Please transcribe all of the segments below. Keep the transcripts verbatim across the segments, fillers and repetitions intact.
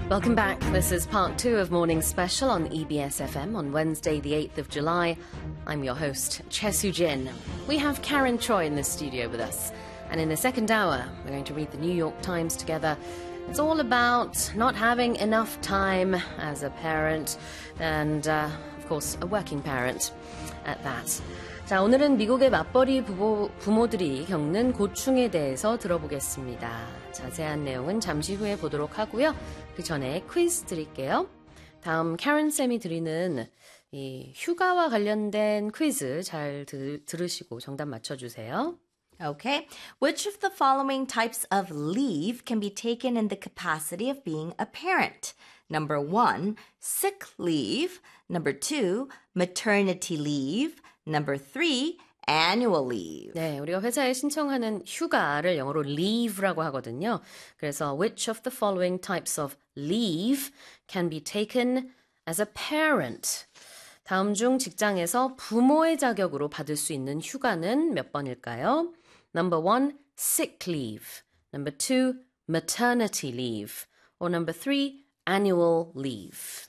Welcome back. This is part two of Morning Special on E B S F M on Wednesday, the eighth of July. I'm your host, Che Soo-jin. We have Karen Choi in the studio with us. And in the second hour, we're going to read the New York Times together. It's all about not having enough time as a parent and, uh, of course, a working parent at that. 자, 오늘은 미국의 맞벌이 부모, 부모들이 겪는 고충에 대해서 들어보겠습니다. 자세한 내용은 잠시 후에 보도록 하고요. 그 전에 퀴즈 드릴게요. 다음 캐런 쌤이 드리는 이 휴가와 관련된 퀴즈 잘 들, 들으시고 정답 맞춰주세요. Okay. Which of the following types of leave can be taken in the capacity of being a parent? Number one, sick leave. Number two, maternity leave. Number three, annual leave. 네, 우리가 회사에 신청하는 휴가를 영어로 leave라고 하거든요. 그래서 which of the following types of leave can be taken as a parent? 다음 중 직장에서 부모의 자격으로 받을 수 있는 휴가는 몇 번일까요? Number one, sick leave. Number two, maternity leave. Or number three, annual leave.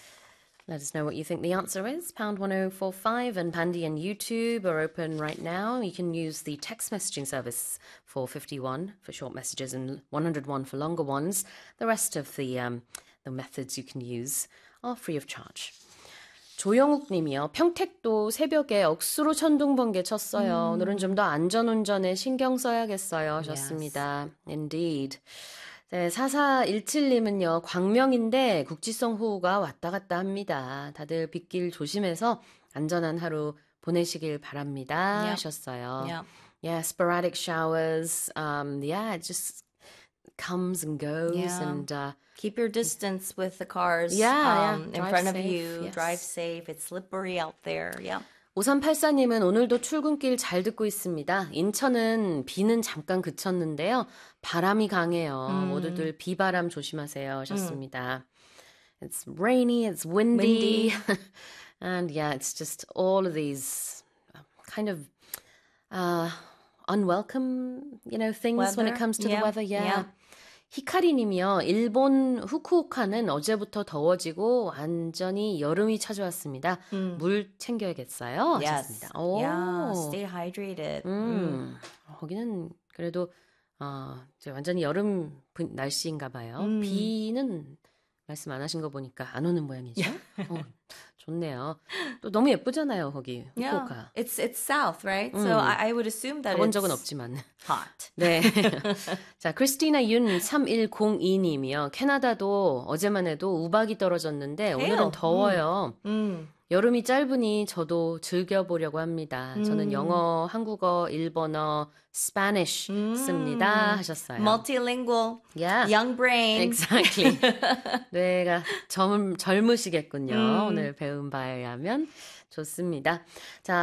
Let us know what you think the answer is. Pound one oh four five and Pandy and YouTube are open right now. You can use the text messaging service for fifty-one for short messages and one oh one for longer ones. The rest of the um, the methods you can use are free of charge. 조영욱 님이요. 평택도 새벽에 억수로 천둥번개 쳤어요. 음. 오늘은 좀 더 안전운전에 신경 써야겠어요. 하셨습니다. Yes. Indeed. 네, 사사일칠 님은요. 광명인데 국지성 호우가 왔다 갔다 합니다. 다들 빗길 조심해서 안전한 하루 보내시길 바랍니다. Yep. 하셨어요. Yep. Yeah, sporadic showers. Um, yeah, it just comes and goes. Yeah. And uh, keep your distance with the cars yeah, um, yeah. in front safe. of you. Yes. Drive safe. It's slippery out there. Yeah. 오삼팔사 님은 오늘도 출근길 잘 듣고 있습니다. 인천은 비는 잠깐 그쳤는데요. 바람이 강해요. 음. 모두들 비바람 조심하세요. 하셨습니다. 음. It's rainy, it's windy. windy. And yeah, it's just all of these kind of uh, unwelcome, you know, things weather. When it comes to yeah. the weather. Yeah. yeah. 히카리 님이요. 일본 후쿠오카는 어제부터 더워지고 완전히 여름이 찾아왔습니다. 음. 물 챙겨야겠어요. Yes. 하셨습니다. 오. Yeah, stay hydrated. 음. 음. 거기는 그래도 어, 이제 완전히 여름 날씨인가 봐요. 음. 비는 말씀 안 하신 거 보니까 안 오는 모양이죠. 어, 좋네요. 또 너무 예쁘잖아요, 거기 후쿠오카. Yeah, it's it's south, right? 음. So I, I would assume that 가본 it's 적은 없지만 hot. 네. 자, 크리스티나 윤 삼일공이 님이요. 캐나다도 어제만 해도 우박이 떨어졌는데 Hail. 오늘은 더워요. 음. 음. 여름이 짧으니 저도 즐겨보려고 합니다. 음. 저는 영어, 한국어, 일본어, 스파니쉬 음. 씁니다. 하셨어요. Multilingual, yeah. young brain. Exactly. 뇌가 젊, 젊으시겠군요. 음. 오늘 배운 바에 의하면 좋습니다. 자.